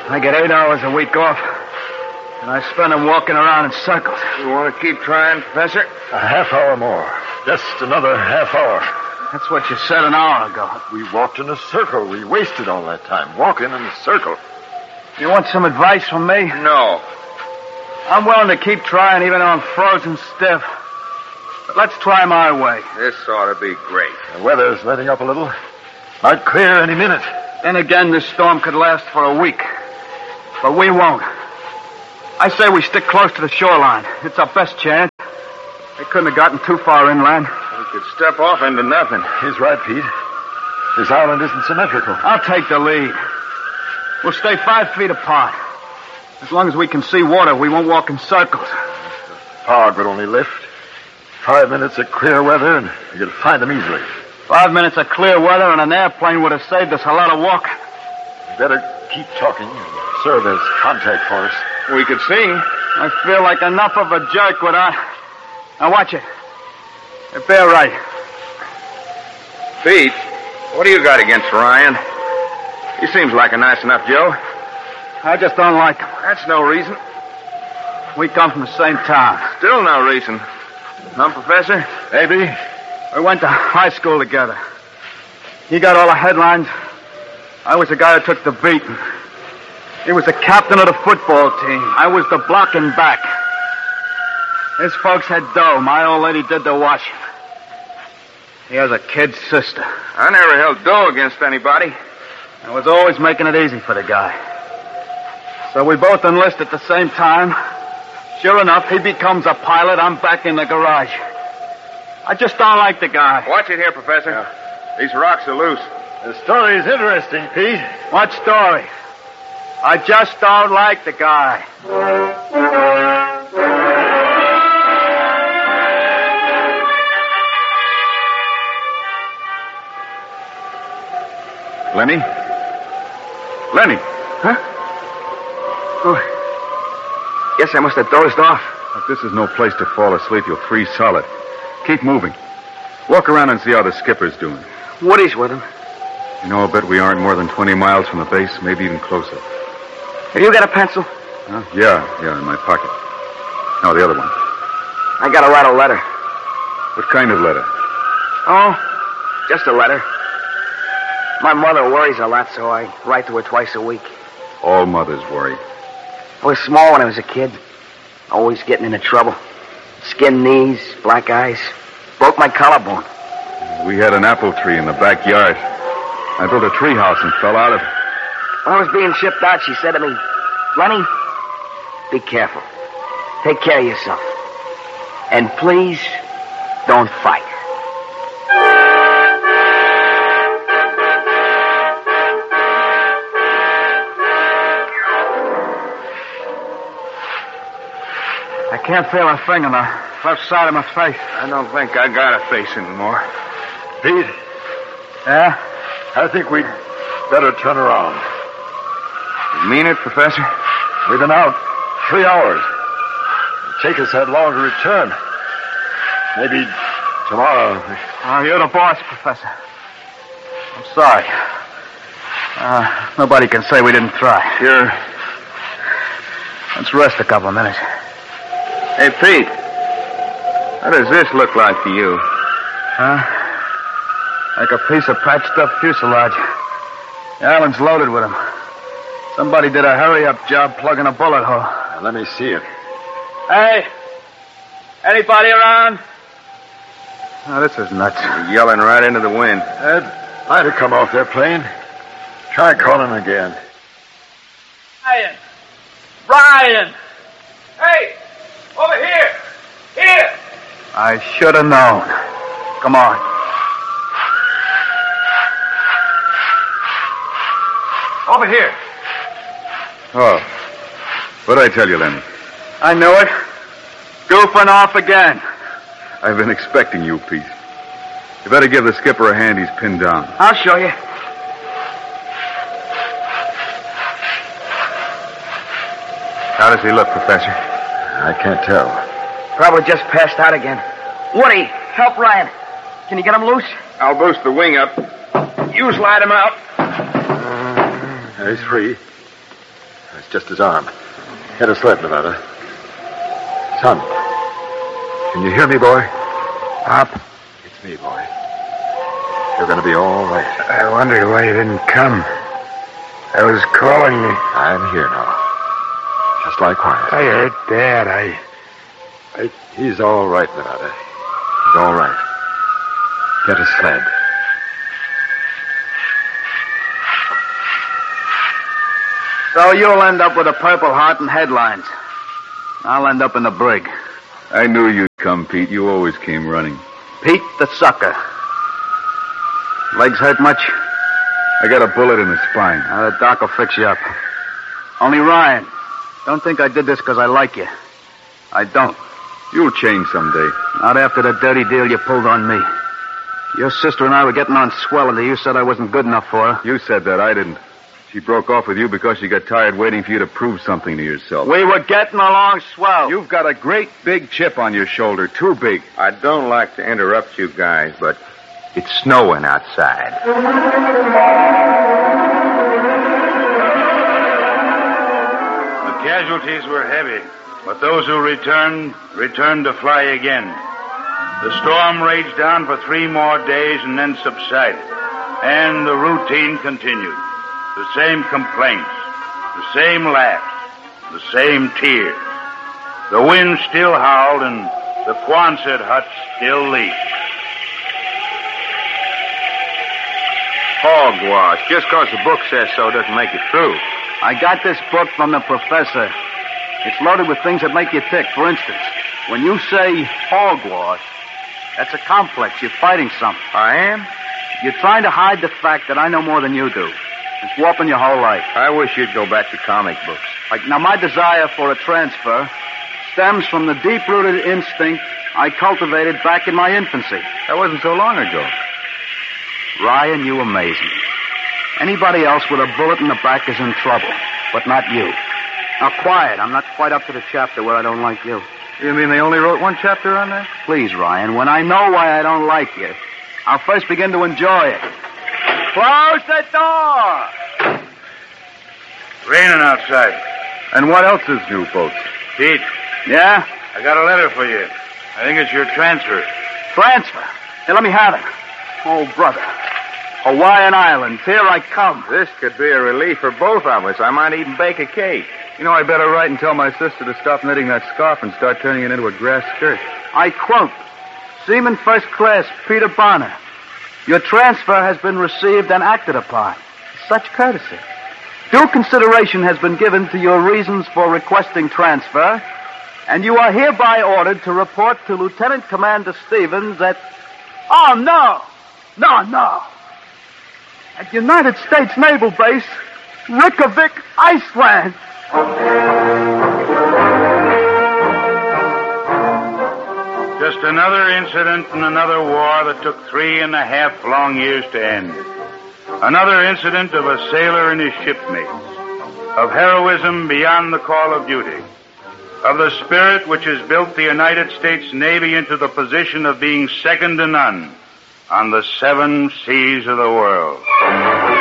I get 8 hours a week off, and I spend them walking around in circles. You want to keep trying, Professor? A half hour more. Just another half hour. That's what you said an hour ago. We walked in a circle. We wasted all that time walking in a circle. You want some advice from me? No. I'm willing to keep trying even though I'm frozen stiff. But let's try my way. This ought to be great. The weather's letting up a little. Might clear any minute. Then again, this storm could last for a week. But we won't. I say we stick close to the shoreline. It's our best chance. They couldn't have gotten too far inland. We could step off into nothing. He's right, Pete. This island isn't symmetrical. I'll take the lead. We'll stay 5 feet apart. As long as we can see water, we won't walk in circles. The fog would only lift. 5 minutes of clear weather, and you could find them easily. 5 minutes of clear weather and an airplane would have saved us a lot of walking. Better keep talking and serve as contact for us. We could see. I feel like enough of a jerk without... Now watch it. If they're right. Pete, what do you got against Ryan? He seems like a nice enough Joe. I just don't like him. That's no reason. We come from the same town. Still no reason. Huh, Professor? Maybe. We went to high school together. He got all the headlines. I was the guy who took the beating. He was the captain of the football team. I was the blocking back. His folks had dough. My old lady did the washing. He has a kid sister. I never held dough against anybody. I was always making it easy for the guy. So we both enlist at the same time. Sure enough, he becomes a pilot. I'm back in the garage. I just don't like the guy. Watch it here, Professor. These rocks are loose. The story's interesting, Pete. What story? I just don't like the guy. Lenny? Lenny? Huh? Oh. Guess I must have dozed off. If this is no place to fall asleep, you'll freeze solid. Keep moving. Walk around and see how the skipper's doing. Woody's with him. You know, I'll bet we aren't more than 20 miles from the base, maybe even closer. Have you got a pencil? Huh? Yeah, in my pocket. No, the other one. I gotta write a letter. What kind of letter? Oh, just a letter. My mother worries a lot, so I write to her twice a week. All mothers worry. I was small when I was a kid. Always getting into trouble. Skinned knees, black eyes. Broke my collarbone. We had an apple tree in the backyard. I built a tree house and fell out of it. When I was being shipped out, she said to me, Lenny, be careful. Take care of yourself. And please, don't fight. I can't feel a thing on the left side of my face. I don't think I got a face anymore. Pete? Yeah? I think we'd better turn around. You mean it, Professor? We've been out 3 hours. It'll take us that long to return. Maybe tomorrow. Oh, you're the boss, Professor. I'm sorry. Nobody can say we didn't try. Sure. Let's rest a couple of minutes. Hey, Pete. What does this look like to you? Huh? Like a piece of patched-up fuselage. The island's loaded with them. Somebody did a hurry-up job plugging a bullet hole. Now, let me see it. Hey! Anybody around? Oh, this is nuts. You're yelling right into the wind. Ed, might have come off their plane. Try calling again. Brian! Brian! Hey! Over here! Here! I should have known. Come on. Over here. Oh. What'd I tell you, Lenny? I knew it. Goofing off again. I've been expecting you, Pete. You better give the skipper a hand. He's pinned down. I'll show you. How does he look, Professor? I can't tell. Probably just passed out again. Woody, help Ryan. Can you get him loose? I'll boost the wing up. You slide him out. He's free. It's just his arm. Get a sled, Nevada. Son, can you hear me, boy? Pop, It's me, boy. You're going to be all right. I wonder why you didn't come. I was calling you. I'm here now. Just lie quiet. I hurt Dad. He's all right, Nevada. He's all right. Get a sled. So you'll end up with a Purple Heart and headlines. I'll end up in the brig. I knew you'd come, Pete. You always came running. Pete the sucker. Legs hurt much? I got a bullet in the spine. The doc will fix you up. Only Ryan, don't think I did this because I like you. I don't. You'll change someday. Not after the dirty deal you pulled on me. Your sister and I were getting on swell until you said I wasn't good enough for her. You said that. I didn't. She broke off with you because she got tired waiting for you to prove something to yourself. We were getting along swell. You've got a great big chip on your shoulder. Too big. I don't like to interrupt you guys, but it's snowing outside. The casualties were heavy, but those who returned to fly again. The storm raged on for 3 more days and then subsided, and the routine continued. The same complaints, the same laughs, the same tears. The wind still howled and the Quonset huts still leaked. Hogwash. Just because the book says so doesn't make it true. I got this book from the professor. It's loaded with things that make you tick. For instance, when you say hogwash, that's a complex. You're fighting something. I am? You're trying to hide the fact that I know more than you do. It's warping your whole life. I wish you'd go back to comic books. Now, my desire for a transfer stems from the deep-rooted instinct I cultivated back in my infancy. That wasn't so long ago. Ryan, you amaze me. Anybody else with a bullet in the back is in trouble, but not you. Now, quiet. I'm not quite up to the chapter where I don't like you. You mean they only wrote 1 chapter on that? Please, Ryan, when I know why I don't like you, I'll first begin to enjoy it. Close the door! Raining outside. And what else is new, folks? Pete, Yeah? I got a letter for you. I think it's your transfer. Transfer? Here, let me have it. Oh, brother. Hawaiian Islands, here I come. This could be a relief for both of us. I might even bake a cake. You know, I better write and tell my sister to stop knitting that scarf and start turning it into a grass skirt. I quote, Seaman First Class Peter Bonner, your transfer has been received and acted upon. Such courtesy. Due consideration has been given to your reasons for requesting transfer, and you are hereby ordered to report to Lieutenant Commander Stevens at... Oh, no! No. At United States Naval Base, Reykjavik, Iceland. Just another incident in another war that took 3.5 long years to end. Another incident of a sailor and his shipmates, of heroism beyond the call of duty, of the spirit which has built the United States Navy into the position of being second to none on the 7 seas of the world.